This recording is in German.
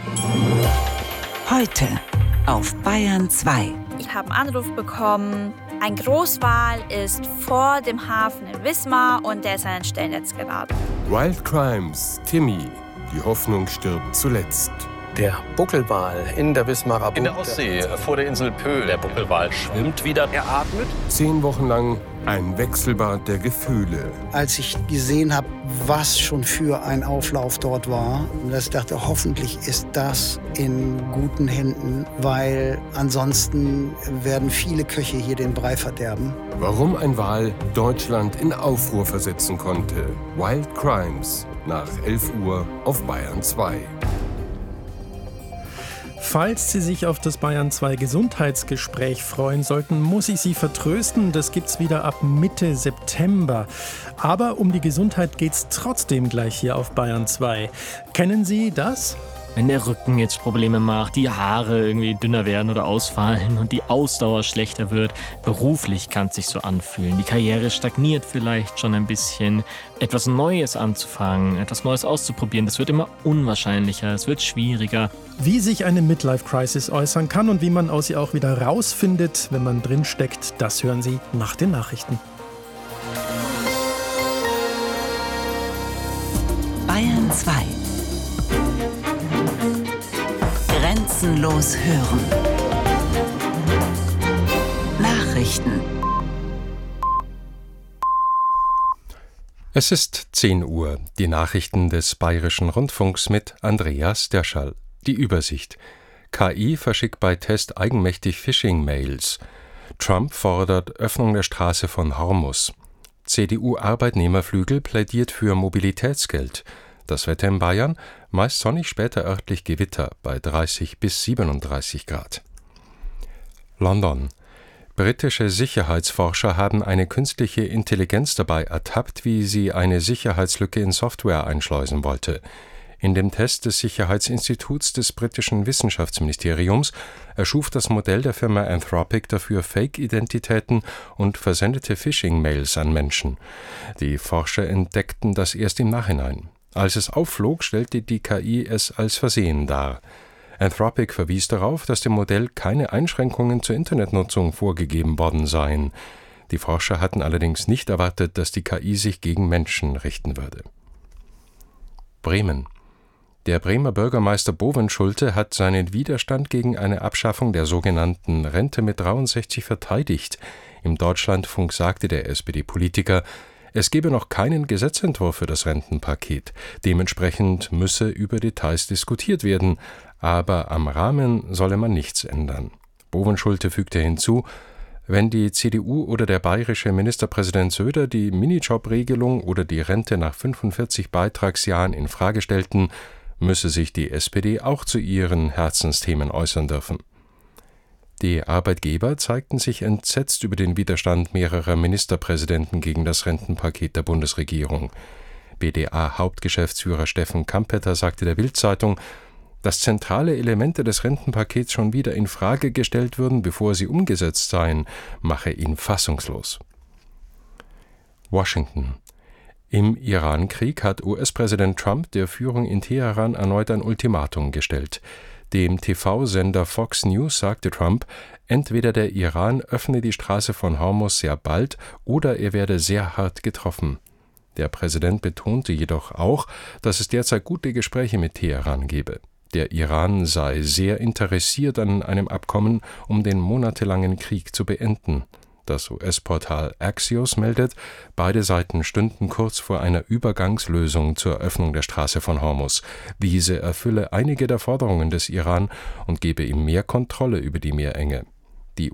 Heute auf Bayern 2. Ich habe einen Anruf bekommen, ein Großwal ist vor dem Hafen in Wismar und der ist in ein Stellnetz geraten. Wild Crimes, Timmy, die Hoffnung stirbt zuletzt. Der Buckelwal in der Wismarer Bucht. In der Ostsee, vor der Insel Pöhl. Der Buckelwal schwimmt wieder. Er atmet. 10 Wochen lang ein Wechselbad der Gefühle. Als ich gesehen habe, was schon für ein Auflauf dort war, dass ich dachte, hoffentlich ist das in guten Händen, weil ansonsten werden viele Köche hier den Brei verderben. Warum ein Wal Deutschland in Aufruhr versetzen konnte. Wild Crimes nach 11 Uhr auf Bayern 2. Falls Sie sich auf das Bayern 2 Gesundheitsgespräch freuen sollten, muss ich Sie vertrösten, das gibt's wieder ab Mitte September. Aber um die Gesundheit geht's trotzdem gleich hier auf Bayern 2. Kennen Sie das? Wenn der Rücken jetzt Probleme macht, die Haare irgendwie dünner werden oder ausfallen und die Ausdauer schlechter wird, beruflich kann es sich so anfühlen. Die Karriere stagniert vielleicht schon ein bisschen. Etwas Neues anzufangen, etwas Neues auszuprobieren, das wird immer unwahrscheinlicher, es wird schwieriger. Wie sich eine Midlife-Crisis äußern kann und wie man aus ihr auch wieder rausfindet, wenn man drinsteckt, das hören Sie nach den Nachrichten. Bayern 2. Grenzenlos hören. Nachrichten. Es ist 10 Uhr. Die Nachrichten des Bayerischen Rundfunks mit Andreas Derschall. Die Übersicht. KI verschickt bei Test eigenmächtig Phishing-Mails. Trump fordert Öffnung der Straße von Hormus. CDU-Arbeitnehmerflügel plädiert für Mobilitätsgeld. Das Wetter in Bayern, meist sonnig, später örtlich Gewitter bei 30 bis 37 Grad. London. Britische Sicherheitsforscher haben eine künstliche Intelligenz dabei ertappt, wie sie eine Sicherheitslücke in Software einschleusen wollte. In dem Test des Sicherheitsinstituts des britischen Wissenschaftsministeriums erschuf das Modell der Firma Anthropic dafür Fake-Identitäten und versendete Phishing-Mails an Menschen. Die Forscher entdeckten das erst im Nachhinein. Als es aufflog, stellte die KI es als Versehen dar. Anthropic verwies darauf, dass dem Modell keine Einschränkungen zur Internetnutzung vorgegeben worden seien. Die Forscher hatten allerdings nicht erwartet, dass die KI sich gegen Menschen richten würde. Bremen. Der Bremer Bürgermeister Bovenschulte hat seinen Widerstand gegen eine Abschaffung der sogenannten Rente mit 63 verteidigt. Im Deutschlandfunk sagte der SPD-Politiker, es gebe noch keinen Gesetzentwurf für das Rentenpaket. Dementsprechend müsse über Details diskutiert werden, aber am Rahmen solle man nichts ändern. Bovenschulte fügte hinzu, wenn die CDU oder der bayerische Ministerpräsident Söder die Minijob-Regelung oder die Rente nach 45 Beitragsjahren in Frage stellten, müsse sich die SPD auch zu ihren Herzensthemen äußern dürfen. Die Arbeitgeber zeigten sich entsetzt über den Widerstand mehrerer Ministerpräsidenten gegen das Rentenpaket der Bundesregierung. BDA-Hauptgeschäftsführer Steffen Kampeter sagte der Bild-Zeitung, dass zentrale Elemente des Rentenpakets schon wieder in Frage gestellt würden, bevor sie umgesetzt seien, mache ihn fassungslos. Washington. Im Iran-Krieg hat US-Präsident Trump der Führung in Teheran erneut ein Ultimatum gestellt. Dem TV-Sender Fox News sagte Trump, entweder der Iran öffne die Straße von Hormus sehr bald oder er werde sehr hart getroffen. Der Präsident betonte jedoch auch, dass es derzeit gute Gespräche mit Teheran gebe. Der Iran sei sehr interessiert an einem Abkommen, um den monatelangen Krieg zu beenden. Das US-Portal Axios meldet, beide Seiten stünden kurz vor einer Übergangslösung zur Öffnung der Straße von Hormus. Diese erfülle einige der Forderungen des Iran und gebe ihm mehr Kontrolle über die Meerenge.